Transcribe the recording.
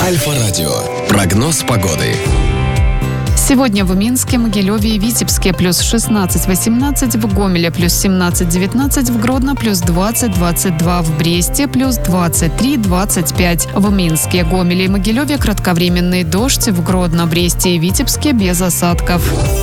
Альфа-радио. Прогноз погоды. Сегодня в Минске, Могилеве и Витебске плюс 16-18, в Гомеле плюс 17-19, в Гродно плюс 20-22, в Бресте плюс 23-25. В Минске, Гомеле и Могилеве кратковременный дождь, в Гродно, Бресте и Витебске без осадков.